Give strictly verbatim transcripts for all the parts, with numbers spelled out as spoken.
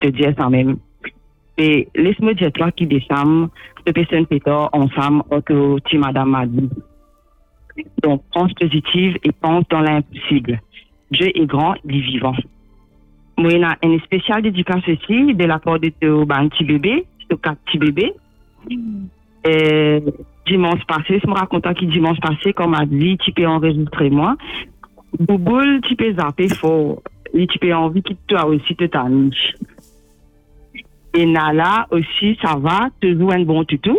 te dire ça même. Et laisse-moi dire toi qui décembre, ce personne pétard ensemble, que tu madame m'a dit. Donc, pense positive et pense dans l'impossible. Dieu est grand, il est vivant. Moi, il y a un spécial d'éducation aussi, de la part de ton petit bébé, ce quatre petits bébés. Et dimanche passé, je me raconte qui dimanche passé, comme a dit, tu peux enregistrer moi. Bouboule, tu peux zapper fort. Et tu peux envie que toi aussi te t'aniches. Et Nala aussi, ça va, toujours un bon tuto.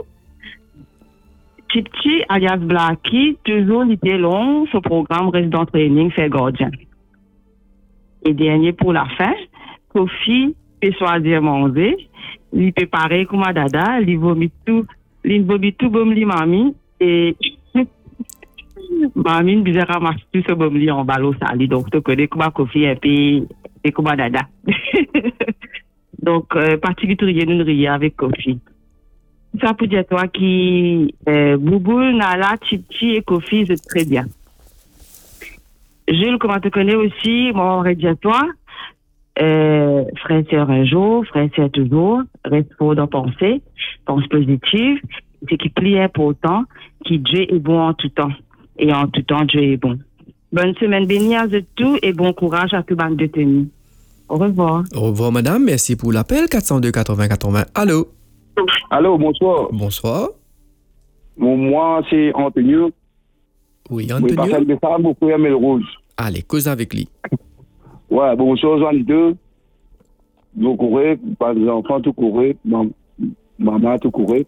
Petit alias Blacky, toujours l'idée long, ce programme Resident Training fait gardien. Et dernier pour la fin, Kofi peut choisir manger, il peut pareil comme à Dada, il vomit tout, il vomit tout comme li mami, et mami, il bizarre ramasse tout ce comme li en ballot sali, donc tu connais comme Kofi et puis, et comme à Dada. Donc, euh, particulièrement, nous rions avec Kofi. Ça pour dire toi qui, euh, Boubou, Nala, Chipchi et Kofi, c'est très bien. Jules, comment tu connais aussi, moi, on va dire toi, euh, frère, sœur un jour, frère, sœur toujours, reste fort d'en penser, pense positive, c'est qui plie important, qui Dieu est bon en tout temps. Et en tout temps, Dieu est bon. Bonne semaine bénie à vous tous et bon courage à tout bande de tenue. Au revoir. Au revoir, madame. Merci pour l'appel. quatre cent deux quatre-vingts quatre-vingts. Allô? Allô, bonsoir. Bonsoir. Bon, moi, c'est Antonio. Oui, Oui, Antonio. parce que ça, beaucoup aimé le rouge. Allez, cause avec lui. Ouais, bonsoir, vingt-deux. Vous courez, pas des enfants, tout courez. Maman, tout courez.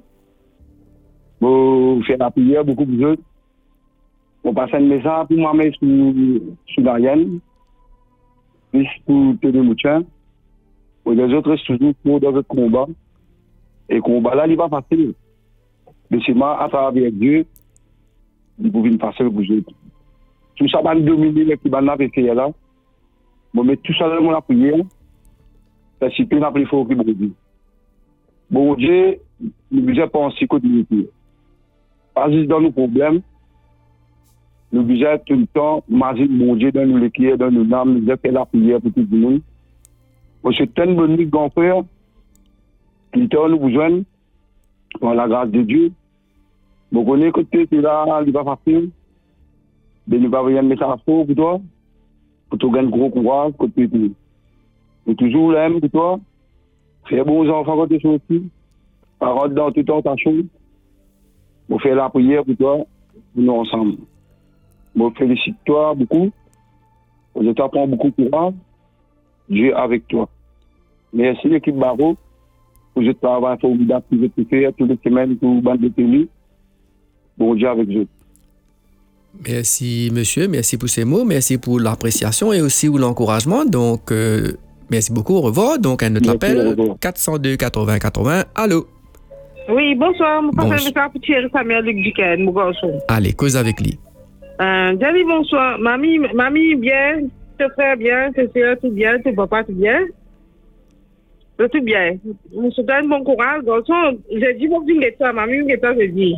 Vous faites la prière, beaucoup de jeux. On passe un message pour moi-même sur l'Ariane. Puis pour Télé Moutien. Pour les autres, c'est toujours pour dans le combat. Et le combat là, il va facile. Mais c'est moi, à travers Dieu, il pouvait me passer le bouger. Tout ça va nous dominer, qui va nous faire là. Bon, mais tout ça, dans la prière, c'est si peu n'a plus fort que bon Dieu. Bon Dieu, nous devons penser que nous sommes. Pas juste dans nos problèmes, nous devons tout le temps imaginer bon Dieu dans nos cœurs, dans nos âmes, nous devons faire la prière pour tout le monde. Parce que tellement de bonnes grand frère, qui nous besoin, par la grâce de Dieu. Vous connaissez que tu es là, il va facile. Mais nous va envoyer un message fort pour toi, pour te gagner gros courage, que tu es. Et toujours l'aime pour toi. Fais bons enfants quand tu es sorti. Parole dans tout temps ta chose. Vous faites la prière pour toi, pour nous ensemble. Vous félicite toi beaucoup. Je t'apprends beaucoup de courage. Dieu avec toi. Merci l'équipe Barreau pour ce travail formidable que vous faites toutes les semaines pour bande de télé. Bon Dieu avec vous. Merci, monsieur. Merci pour ces mots. Merci pour l'appréciation et aussi pour l'encouragement. Donc, euh, merci beaucoup. Au revoir. Donc, un autre appel. quatre cent deux quatre-vingts quatre-vingts. Allô? Oui, bonsoir. Mon Bonsoir. conseil de pour Thierry Samuel Luc Duquesne, mon garçon. Allez, cause avec lui. Euh, Jenny, bonsoir. Mamie, mamie, bien. Tes frères, bien. Tes soeurs, tout bien. Tes papas, tout bien. Tout bien. Je vous souhaite bon courage, garçon. J'ai dit, vous dites ça, mamie, vous dites ça, je dis.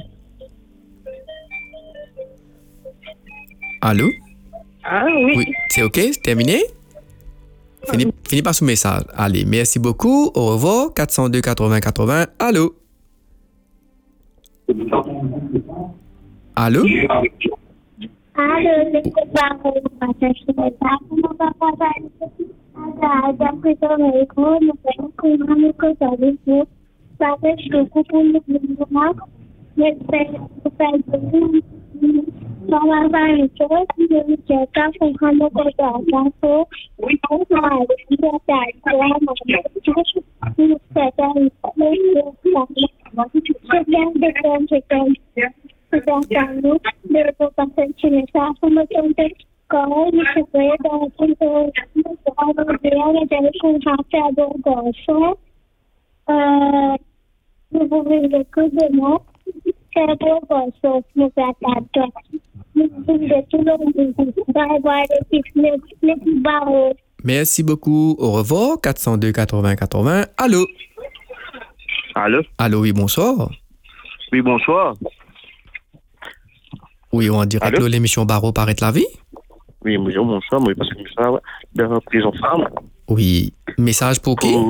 Allô? Ah, oui. Oui, c'est OK? C'est terminé? Fini, fini par ce message. Allez, merci beaucoup. Au revoir. quatre cent deux quatre-vingts quatre-vingts. Allô? Allô? Allô, c'est Barreau. Parce que je ne sais pas comment ça va passer. D'après ton écho, nous allons couvrir nos côtés avec vous. Parce que je coupe le mouvement. Mais c'est pas de on va faire une chose, je vais dire quand on prend nos côtés à l'info. Oui, on va aller à la moi, je suis c'est bien de comme je comme c'est dans nous, de pour passer chez les femmes, on me tombe quand je suis dans le temps, on va bien d'aller contacter à bon garçon. Euh, vous pouvez le coup de moi. C'est un bon garçon, nous attendons. Nous de tout le monde. Bye bye, les petits, les petits barreaux. Merci beaucoup. Au revoir. quatre cent deux quatre-vingts quatre-vingts. Allô? Allô? Allô, oui, bonsoir. Oui, bonsoir. Oui, on dirait Allô? que l'émission Barreau paraît la vie. Oui, bonjour, bonsoir. Moi, parce que ça, de prison femme. Oui. Message pour qui? Pour